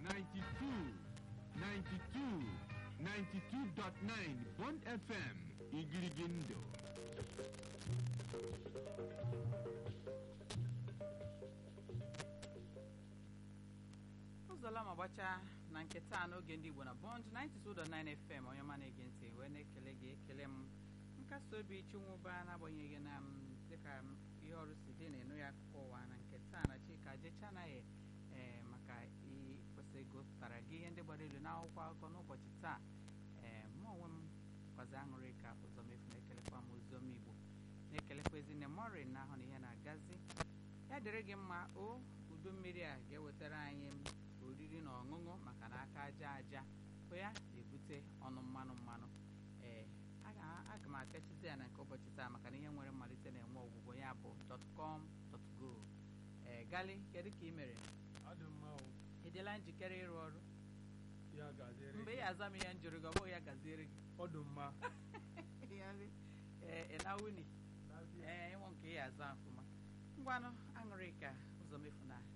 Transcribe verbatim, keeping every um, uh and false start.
ninety-two, ninety-two, ninety-two point nine Bond F M Igirigindo. ụzọla ma gbacha na nke taa n'oge ndị Igbo na Bond ninety-two point nine F M onye ọma na-ege ntị wee na-ekele gị ekele m nkasi obi Chinwụba n'agbanyeghị na m dịka ihe ọrụ si dị na-enu ya akụkọ ụwa na nke taa na Chika jecha anaghị ee maka ikwesị gụpụtara gị ihe ndị gbara elu n'akwụkwọ akụkọ n'ụbọchị taa ee mụ onwe m kwazi aṅụrị ka ụzọ mefu na-ekelekwa m oziọma Igbo na-ekelekwa ezinne Morin na ahụ na ihe na-agazi ya dịrị gị mma o udu mmiri a ga-ewetara anyị oriri na ọṅụṅụ maka na aka aja aja bụ ya na-ebute ọnụ mmanụ mmanụ ee aga m akechizi ya na nke ụbọchị taa maka na ihe nwere mmalite na-enwe ọgwụgwọ ya bụ .com.go ee gali kedu ka ị mere ị dịla njikere ịrụ ọrụ mgbe ị aza m ihe njụrụ gị ọ bụghị ya gaziere gị ọdụmma ee ị na wuni ee ịnwụ nke ị aza ọfụma ngwanụ aṅụrị ka ụzọ mefu na